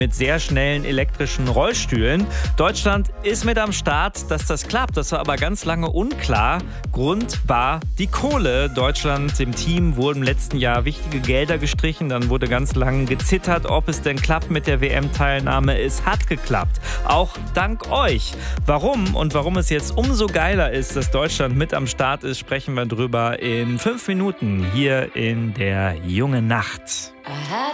mit sehr schnellen elektrischen Rollstühlen. Deutschland ist mit am Start, dass das klappt. Das war aber ganz lange unklar. Grund war die Kohle. Deutschland, im Team wurden im letzten Jahr wichtige Gelder gestrichen. Dann wurde ganz lang gezittert, ob es denn klappt mit der WM-Teilnahme. Es hat geklappt. Auch dank euch. Warum und warum es jetzt umso geiler ist, dass Deutschland mit am Start ist, sprechen wir drüber in 5 Minuten hier in der Junge Nacht.